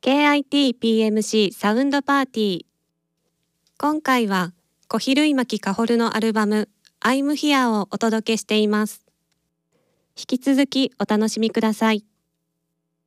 KIT-PMC サウンドパーティー。今回は小比類巻かほるのアルバム I'm Here をお届けしています。引き続きお楽しみください。